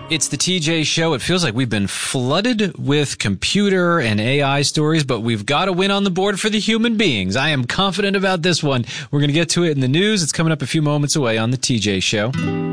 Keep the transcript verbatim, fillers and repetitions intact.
It's the T J Show. It feels like we've been flooded with computer and A I stories, but we've got a win on the board for the human beings. I am confident about this one. We're going to get to it in the news. It's coming up a few moments away on the T J Show.